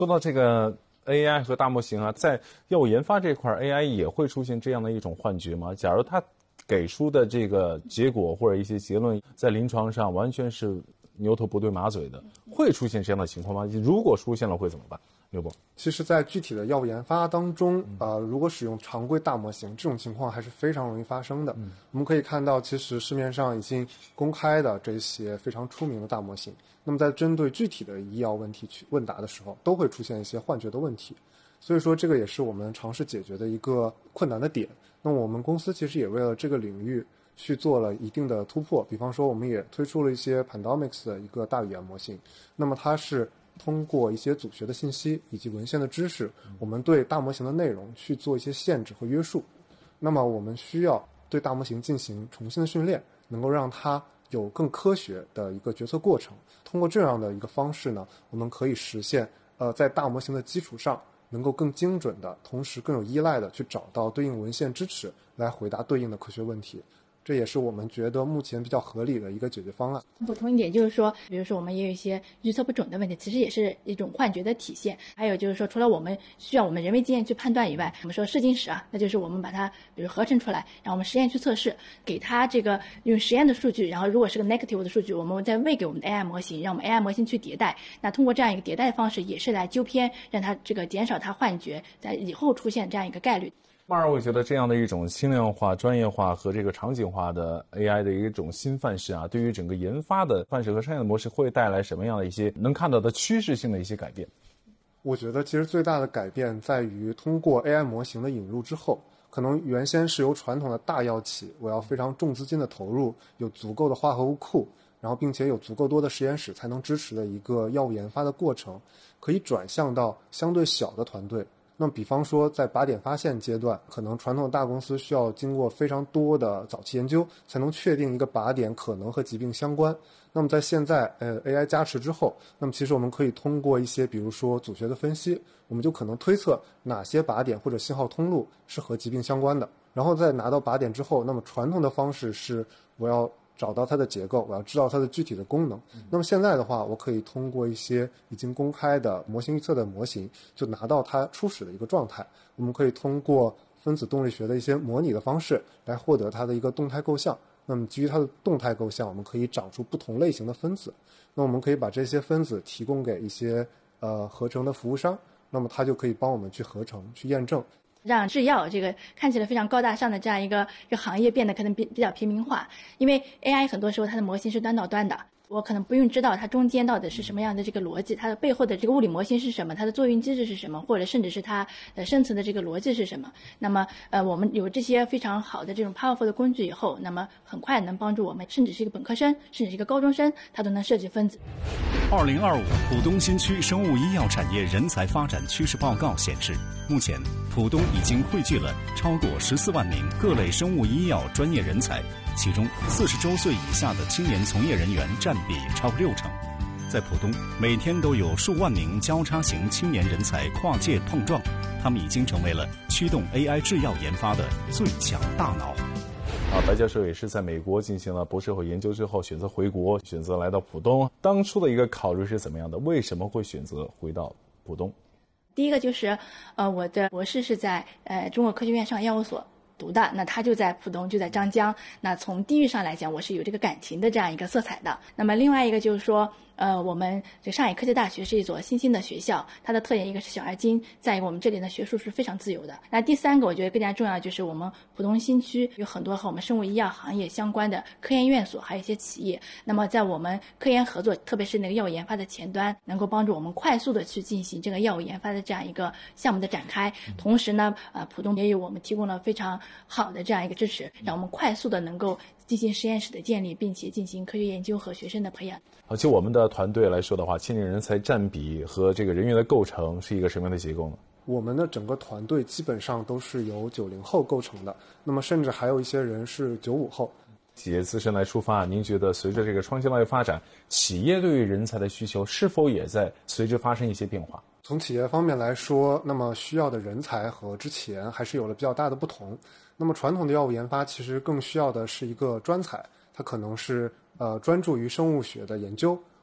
说到这个 AI 和大模型啊，在药物研发这块 AI 也会出现这样的一种幻觉吗？假如它给出的这个结果或者一些结论在临床上完全是牛头不对马嘴的，会出现这样的情况吗？如果出现了会怎么办？刘博， 其实在具体的药物研发当中，如果使用常规大模型，这种情况还是非常容易发生的。我们可以看到，其实市面上已经公开的这些非常出名的大模型，那么在针对具体的医药问题去问答的时候，都会出现一些幻觉的问题。所以说这个也是我们尝试解决的一个困难的点。那我们公司其实也为了这个领域去做了一定的突破，比方说我们也推出了一些 Pandomics 的一个大语言模型，那么它是通过一些组学的信息以及文献的知识，我们对大模型的内容去做一些限制和约束。那么我们需要对大模型进行重新的训练，能够让它有更科学的一个决策过程。通过这样的一个方式呢，我们可以实现在大模型的基础上能够更精准的，同时更有依赖的去找到对应文献支持来回答对应的科学问题。这也是我们觉得目前比较合理的一个解决方案。 补充一点就是说，比如说我们也有一些预测不准的问题，其实也是一种幻觉的体现。还有就是说，除了我们需要我们人为经验去判断以外，我们说试金石啊，那就是我们把它比如合成出来，然后我们实验去测试，给它这个用实验的数据，然后如果是个 negative 的数据，我们再喂给我们的 AI 模型，让我们 AI 模型去迭代。那通过这样一个迭代的方式，也是来纠偏，让它这个减少它幻觉在以后出现这样一个概率。 马尔，我觉得这样的一种轻量化、专业化和这个场景化的 AI 的一种新范式啊，对于整个研发的范式和商业的模式会带来什么样的一些能看到的趋势性的一些改变？ 我觉得其实最大的改变在于通过 AI 模型的引入之后，可能原先是由传统的大药企，我要非常重资金的投入，有足够的化合物库，然后并且有足够多的实验室才能支持的一个药物研发的过程，可以转向到相对小的团队。那么比方说在靶点发现阶段，可能传统的大公司需要经过非常多的早期研究才能确定一个靶点可能和疾病相关。那么在现在AI 加持之后，那么其实我们可以通过一些比如说组学的分析，我们就可能推测哪些靶点或者信号通路是和疾病相关的。然后在拿到靶点之后，那么传统的方式是我要找到它的结构，我要知道它的具体的功能。那么现在的话，我可以通过一些已经公开的模型预测的模型，就拿到它初始的一个状态。我们可以通过分子动力学的一些模拟的方式来获得它的一个动态构象。那么基于它的动态构象，我们可以长出不同类型的分子。那我们可以把这些分子提供给一些合成的服务商，那么它就可以帮我们去合成、去验证。 让制药这个看起来非常高大上的这样一个行业变得可能比较平民化，因为 AI 很多时候它的模型是端到端的，我可能不用知道它中间到底是什么样的这个逻辑，它的背后的这个物理模型是什么，它的作用机制是什么，或者甚至是它的深层的这个逻辑是什么。那么我们有这些非常好的这种 powerful 的工具以后，那么很快能帮助我们，甚至是一个本科生，甚至是一个高中生，他都能设计分子。 2025浦东新区生物医药产业人才发展趋势报告显示，目前浦东已经汇聚了超过14万名各类生物医药专业人才，其中40周岁以下的青年从业人员占比超过60%。在浦东，每天都有数万名交叉型青年人才跨界碰撞，他们已经成为了驱动 AI 制药研发的最强大脑。 白教授也是在美国进行了博士后研究之后选择回国，选择来到浦东。当初的一个考虑是怎么样的？为什么会选择回到浦东？ 第一个就是我的博士是在中国科学院上海药物所读的，那他就在浦东，就在张江。那从地域上来讲，我是有这个感情的这样一个色彩的。那么另外一个就是说我们这上海科技大学是一所新兴的学校，它的特点一个是小而精，再一个我们这里的学术是非常自由的。那第三个我觉得更加重要，就是我们浦东新区有很多和我们生物医药行业相关的科研院所，还有一些企业。那么在我们科研合作，特别是那个药物研发的前端，能够帮助我们快速的去进行这个药物研发的这样一个项目的展开。同时呢浦东也有我们提供了非常好的这样一个支持，让我们快速的能够进行实验室的建立，并且进行科学研究和学生的培养。 就我们的团队来说的话，青年人才占比和这个人员的构成是一个什么样的结构呢？ 我们的整个团队基本上都是由90后构成的，那么甚至还有一些人是95后。 企业自身来出发，您觉得随着这个创新贸易发展，企业对于人才的需求是否也在随之发生一些变化？ 从企业方面来说，那么需要的人才和之前还是有了比较大的不同。那么传统的药物研发其实更需要的是一个专才，他可能是专注于生物学的研究，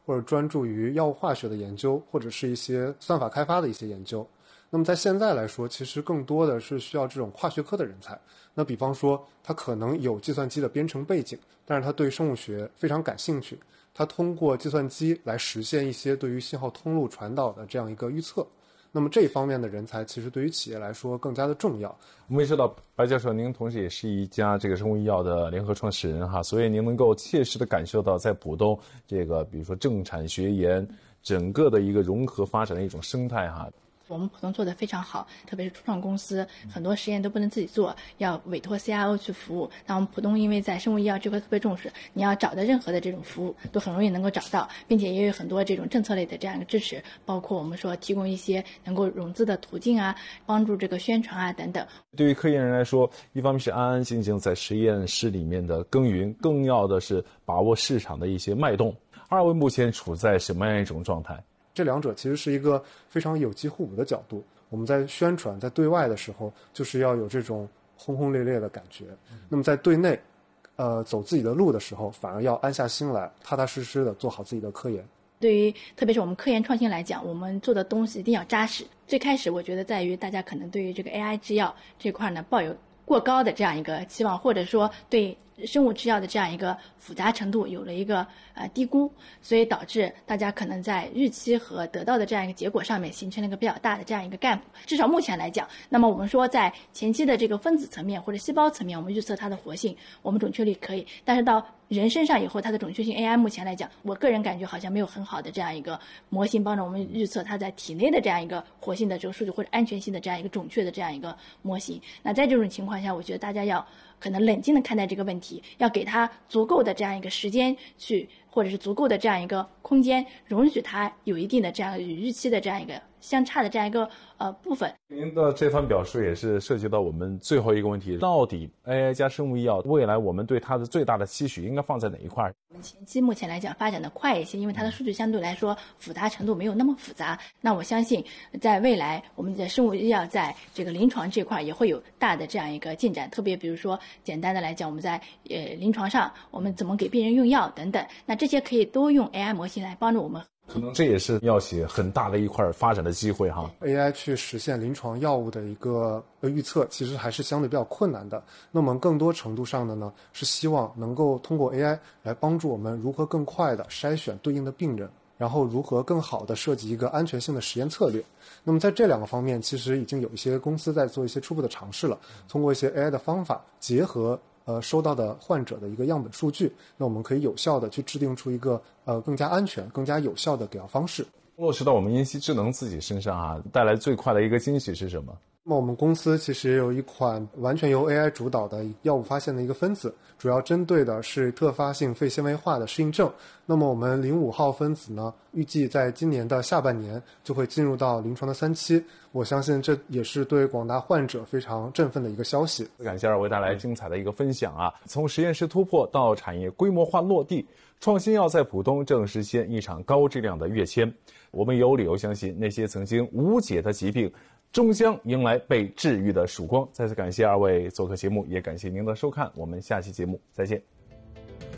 或者专注于药物化学的研究，或者是一些算法开发的一些研究。那么在现在来说，其实更多的是需要这种跨学科的人才。那比方说，他可能有计算机的编程背景，但是他对生物学非常感兴趣，他通过计算机来实现一些对于信号通路传导的这样一个预测。那么这一方面的人才，其实对于企业来说更加的重要。 我们也知道，白教授您同时也是一家这个生物医药的联合创始人哈，所以您能够切实的感受到在浦东这个比如说政产学研整个的一个融合发展的一种生态哈。 我们浦东做得非常好，特别是初创公司，很多实验都不能自己做，要委托 CRO 去服务。那我们浦东因为在生物医药这块特别重视，你要找的任何的这种服务都很容易能够找到，并且也有很多这种政策类的这样一个支持，包括我们说提供一些能够融资的途径啊，帮助这个宣传啊等等。 对于科研人来说，一方面是安安静静在实验室里面的耕耘，更要的是把握市场的一些脉动。二位目前处在什么样一种状态？ 这两者其实是一个非常有机互补的角度。我们在宣传、在对外的时候，就是要有这种轰轰烈烈的感觉。那么在对内，走自己的路的时候，反而要安下心来，踏踏实实的做好自己的科研。 对于特别是我们科研创新来讲，我们做的东西一定要扎实。最开始我觉得在于大家可能对于这个 AI 制药这块呢抱有过高的这样一个期望，或者说对生物制药的这样一个复杂程度有了一个低估，所以导致大家可能在预期和得到的这样一个结果上面形成了一个比较大的这样一个 gap。至少目前来讲，那么我们说在前期的这个分子层面或者细胞层面，我们预测它的活性，我们准确率可以，但是到人身上以后，它的准确性 AI 目前来讲，我个人感觉好像没有很好的这样一个模型帮助我们预测它在体内的这样一个活性的这个数据或者安全性的这样一个准确的这样一个模型。那在这种情况下，我觉得大家要可能冷静的看待这个问题，要给它足够的这样一个时间去，或者是足够的这样一个空间，容许它有一定的这样与预期的这样一个相差的这样一个部分。 您的这番表述也是涉及到我们最后一个问题，到底 AI 加生物医药未来我们对它的最大的期许应该放在哪一块？ 我们前期目前来讲发展的快一些，因为它的数据相对来说复杂程度没有那么复杂。那我相信在未来我们的生物医药在这个临床这块也会有大的这样一个进展，特别比如说简单的来讲，我们在临床上我们怎么给病人用药等等，那这些可以都用 AI 模型来帮助我们。 可能这也是药企很大的一块发展的机会哈。 AI 去实现临床药物的一个预测，其实还是相对比较困难的。那我们更多程度上的呢，是希望能够通过 AI 来帮助我们如何更快的筛选对应的病人，然后如何更好的设计一个安全性的实验策略。那么在这两个方面，其实已经有一些公司在做一些初步的尝试了，通过一些 AI 的方法结合收到的患者的一个样本数据，那我们可以有效的去制定出一个更加安全、更加有效的给药方式。 落实到我们因烯智能自己身上啊，带来最快的一个惊喜是什么？ 那么我们公司其实也有一款完全由 AI 主导的药物发现的一个分子，主要针对的是特发性肺纤维化的适应症。那么我们05号分子呢，预计在今年的下半年就会进入到临床的3期。我相信这也是对广大患者非常振奋的一个消息。 感谢二位带来精彩的一个分享啊！从实验室突破到产业规模化落地，创新药在浦东正实现一场高质量的跃迁。我们有理由相信，那些曾经无解的疾病终将迎来被治愈的曙光。再次感谢二位做客节目，也感谢您的收看，我们下期节目再见。